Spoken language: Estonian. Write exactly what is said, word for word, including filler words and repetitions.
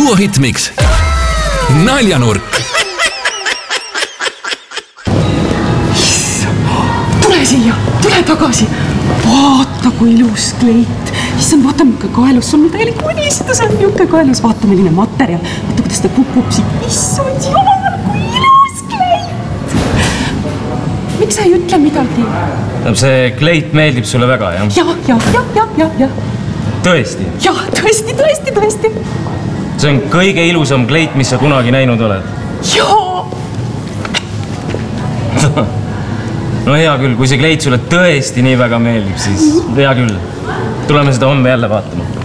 duohitmix. Naljanurk. Tule siia, tule tagasi. Vaata, kui ilus kleit. Issand, vaata, milline kaelus. Sul on täielik unistus on milline kaelus. Vaata, milline materjal. Vaata, kuidas ta kukub siit. Issand, jumal, kui ilus kleit. Miks sa ei ütle midagi? See kleit meeldib sulle väga, jah? Ja, ja, ja, ja, ja, ja. Tõesti? Ja, tõesti, tõesti, tõesti. See on kõige ilusam kleit, mis sa kunagi näinud oled. Jaa. No hea küll, kui see kleit sulle tõesti nii väga meeldib, siis hea küll. Tuleme seda homme jälle vaatama.